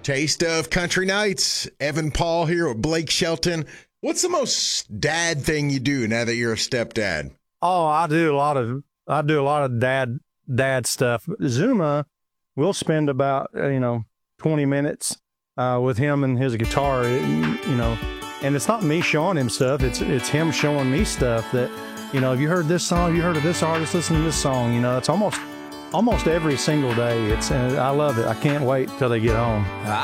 Taste of Country Nights. Evan Paul here with Blake Shelton. What's the most dad thing you do now that you're a stepdad? Oh, I do a lot of dad stuff. Zuma, we'll spend about 20 minutes with him and his guitar, and it's not me showing him stuff. It's him showing me stuff that, have you heard this song? You heard of this artist? Listen to this song. It's almost every single day. I love it. I can't wait till they get home.